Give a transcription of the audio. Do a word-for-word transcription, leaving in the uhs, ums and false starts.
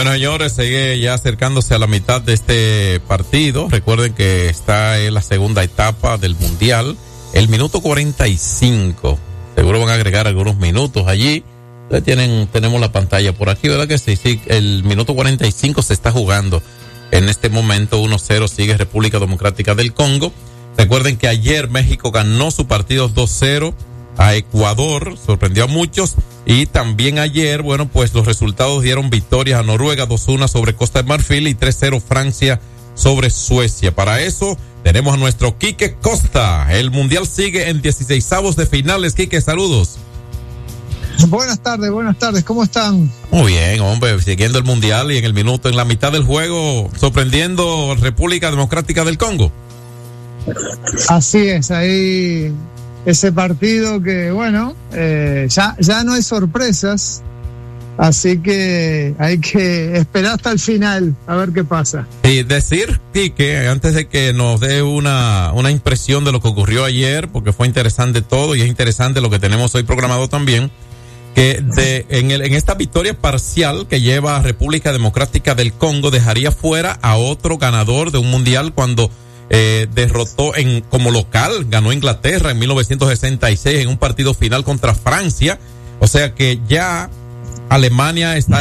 Bueno, señores, sigue ya acercándose a la mitad de este partido. Recuerden que está en la segunda etapa del Mundial. El minuto cuarenta y cinco. Seguro van a agregar algunos minutos allí. Ustedes tienen, tenemos la pantalla por aquí, ¿verdad que sí? Sí, el minuto cuarenta y cinco se está jugando. En este momento uno cero sigue República Democrática del Congo. Recuerden que ayer México ganó su partido dos cero a Ecuador, sorprendió a muchos. Y también ayer, bueno, pues los resultados dieron victorias a Noruega dos uno sobre Costa de Marfil y tres cero Francia sobre Suecia. Para eso tenemos a nuestro Quique Costa. El Mundial sigue en dieciseisavos de finales. Quique, saludos. Buenas tardes, buenas tardes, ¿cómo están? Muy bien, hombre, siguiendo el Mundial y en el minuto, en la mitad del juego, sorprendiendo República Democrática del Congo. Así es, ahí ese partido que, bueno, eh, ya, ya no hay sorpresas, así que hay que esperar hasta el final a ver qué pasa. Y decir, Quique, antes de que nos dé una, una impresión de lo que ocurrió ayer, porque fue interesante todo y es interesante lo que tenemos hoy programado también, que de, en, el, en esta victoria parcial que lleva a República Democrática del Congo dejaría fuera a otro ganador de un mundial cuando eh, derrotó en como local, ganó Inglaterra en mil novecientos sesenta y seis en un partido final contra Francia. O sea que ya Alemania está